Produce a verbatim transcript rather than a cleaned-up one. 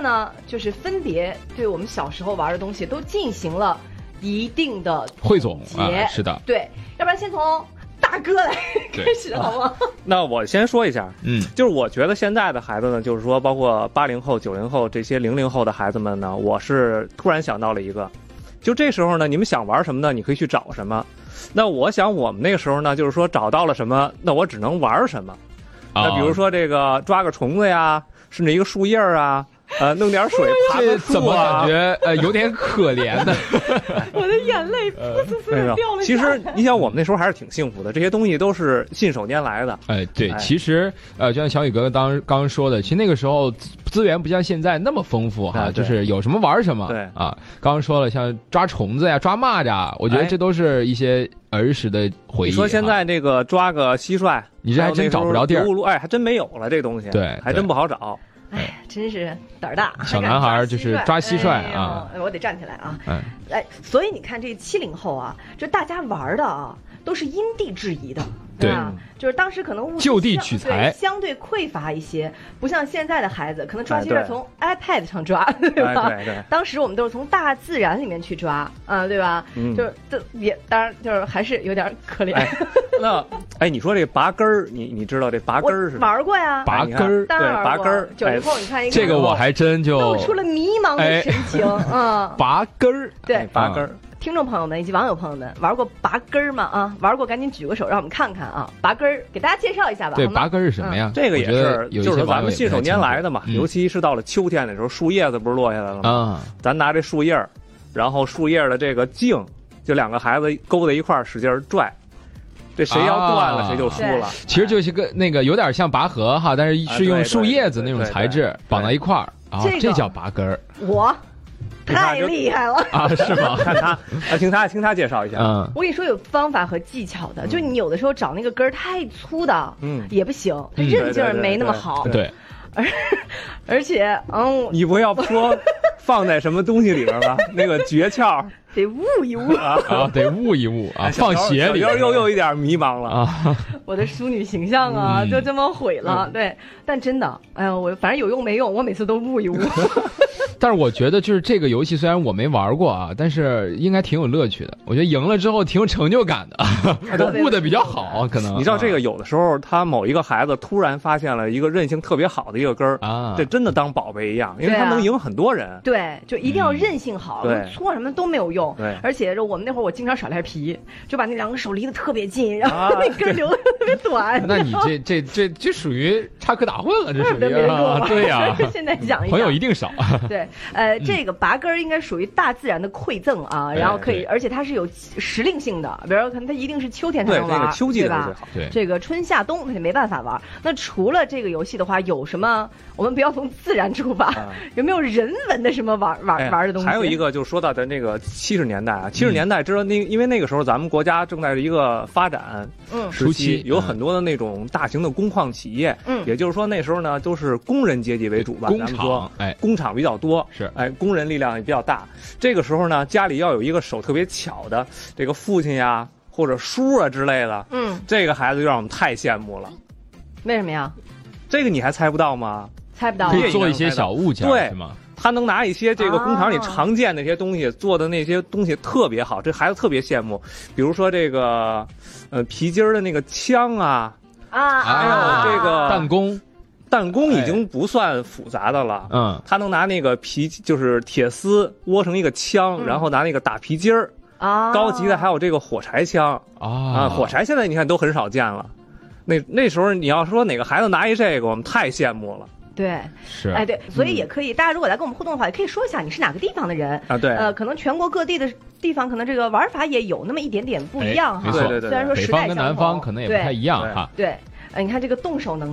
呢，就是分别对我们小时候玩的东西都进行了一定的汇总啊，是的， 对，要不然先从大哥来开始好吗？ 那我先说一下， 嗯， 就是我觉得现在的孩子呢，就是说包括八零后、九零后这些零零后的孩子们呢，我是突然想到了一个，就这时候呢，你们想玩什么呢？你可以去找什么。那我想我们那个时候呢，就是说找到了什么，那我只能玩什么。那比如说这个抓个虫子呀，甚至一个树叶啊，呃，弄点水爬个树啊， 怎么感觉呃有点可怜呢？ 我的眼泪噗呲呲的掉了下来。 其实你想，我们那时候还是挺幸福的，这些东西都是信手拈来的。 哎，对，其实呃，就像小雨哥哥当刚刚说的，其实那个时候资源不像现在那么丰富哈，就是有什么玩什么。 对啊，刚刚说了，像抓虫子呀、抓蚂蚱，我觉得这都是一些儿时的回忆。 你说现在这个抓个蟋蟀， 你这还真找不着地儿。 哎，还真没有了这东西。 对， 还真不好找。 哎，真是胆儿大。 小男孩就是抓蟋蟀啊！ 哎，我得站起来啊！嗯，哎，所以你看这七零后啊，就大家玩的啊，都是因地制宜的。 对啊，就是当时可能物质就地取材， 相对匮乏一些，不像现在的孩子，可能抓蟋蟀从 iPad 上抓，对吧？ 对对。 当时我们都是从大自然里面去抓，啊，对吧？嗯，就是这也当然就是还是有点可怜。 那哎，你说这拔根儿，你你知道这拔根儿是？ 玩过呀， 拔根儿， 当然拔根儿。 九零后，你看一个这个我还真就露出了迷茫的神情，嗯， 拔根儿， 对， 拔根儿。 听众朋友们以及网友朋友们，玩过拔根儿吗？啊，玩过赶紧举个手，让我们看看啊！拔根儿，给大家介绍一下吧。 对，拔根儿是什么呀？ 这个也是，就是咱们信手拈来的嘛。尤其是到了秋天的时候，树叶子不是落下来了吗？啊，咱拿这树叶儿，然后树叶的这个茎，就两个孩子勾在一块儿使劲拽，这谁要断了谁就输了。 其实就是个那个有点像拔河哈，但是是用树叶子那种材质绑到一块儿啊，这叫拔根儿。 我。太厉害了啊！是吗？ 看他，啊，听他听他介绍一下。 嗯， 我跟你说有方法和技巧的，就你有的时候找那个根儿太粗的，嗯，也不行，韧劲儿没那么好。 对， 而而且，嗯， 你不要说放在什么东西里边吧，那个诀窍得悟一悟啊，得悟一悟啊，放鞋里又又有一点迷茫了啊。 我的淑女形象啊，就这么毁了。对，但真的，哎呀，我反正有用没用，我每次都悟一悟。 但是我觉得就是这个游戏虽然我没玩过啊，但是应该挺有乐趣的。我觉得赢了之后挺有成就感的，悟的比较好，可能。 你知道这个有的时候他某一个孩子突然发现了一个韧性特别好的一个根儿啊，这真的当宝贝一样，因为他能赢很多人。 对，就一定要韧性好，搓什么都没有用。 对， 而且我们那会儿我经常耍赖皮，就把那两个手离得特别近，然后那根留得特别短。 那你这这这这属于插科打诨了，这属于啊，对呀。 现在讲一讲， 朋友一定少。 对。呃，这个拔根儿应该属于大自然的馈赠啊，然后可以，而且它是有时令性的，比如说可能它一定是秋天才能玩， 对，秋季的最好。 对，这个春夏冬它就没办法玩。那除了这个游戏的话，有什么？我们不要从自然出发，有没有人文的什么玩玩玩的东西？ 还有一个就是说到的那个七十年代啊，七十年代知道那因为那个时候咱们国家正在一个发展时期，有很多的那种大型的工矿企业，嗯，也就是说那时候呢都是工人阶级为主吧， 工厂，哎， 工厂比较多， 是， 哎，工人力量也比较大。这个时候呢，家里要有一个手特别巧的这个父亲呀，或者叔啊之类的，嗯，这个孩子就让我们太羡慕了。 为什么呀？ 这个你还猜不到吗？ 猜不到， 可以做一些小物件， 对是吗？ 他能拿一些这个工厂里常见的那些东西、啊、做的那些东西特别好，这孩子特别羡慕。比如说这个，呃，皮筋的那个枪啊， 啊， 还有这个弹弓。 弹弓已经不算复杂的了，嗯，他能拿那个皮，就是铁丝窝成一个枪，嗯、然后拿那个打皮筋儿，啊，高级的还有这个火柴枪，啊，啊火柴现在你看都很少见了，那那时候你要说哪个孩子拿一这个，我们太羡慕了。 对， 是， 哎，对，所以也可以，嗯、大家如果来跟我们互动的话，也可以说一下你是哪个地方的人啊？对， 呃，可能全国各地的地方，可能这个玩法也有那么一点点不一样哈。 没错， 对对对， 虽然说时代相同， 北方跟南方可能也不太一样哈。 对，呃，你看这个动手能。